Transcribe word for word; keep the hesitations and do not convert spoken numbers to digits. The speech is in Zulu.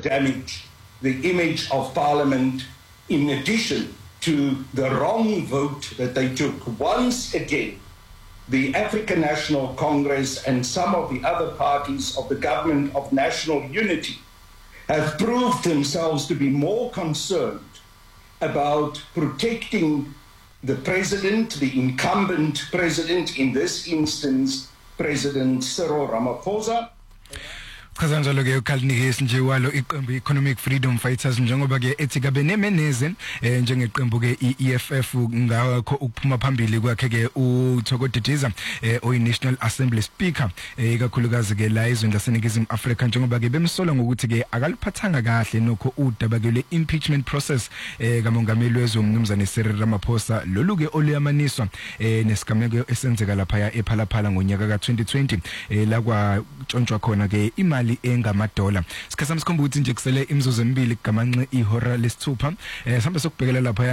damage the image of Parliament, in addition to the wrong vote that they took. Once again, the African National Congress and some of the other parties of the Government of National Unity have proved themselves to be more concerned about protecting the president, the incumbent president, in this instance, President Cyril Ramaphosa. Khazanjalo ke ukhalnikisi nje walo iqembu Economic Freedom Fighters njengoba ke ethi kabe nemeneze njengeqembu ke I E F F ngakho ukuphuma phambili kwakhe ke uThokodediza oyi National Assembly Speaker ikakhulukazi ke la izweni laseNingizimu Africa njengoba ke bemsola ngokuthi ke akaliphathanga kahle nokho udaba ke le impeachment process kamongameli wezwe umnumzane Cyril Ramaphosa lolu ke oluyamaniswa nesigameko esenzeka lapha ePhalaphala ngonyaka ka twenty twenty la kwa ntshontswa khona ke imali engamadola. Sikhathi samsikhomba ukuthi nje kusele imizuzu emibili kugamanxe ihora lesithupha eh sambe sokubhekela lapha